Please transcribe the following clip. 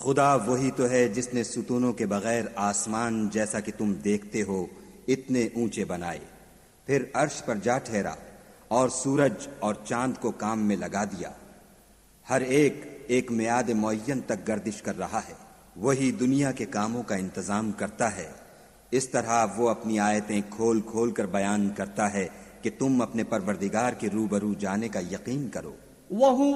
खुदा वही तो है जिसने सुतूनों के बगैर आसमान जैसा कि तुम देखते हो इतने ऊंचे बनाए, फिर अर्श पर जा ठहरा और सूरज और चांद को काम में लगा दिया। हर एक एक मियाद मुअय्यन तक गर्दिश कर रहा है। वही दुनिया के कामों का इंतजाम करता है। इस तरह वो अपनी आयतें खोल खोल कर बयान करता है कि तुम अपने परवरदिगार के रूबरू जाने का यकीन करो।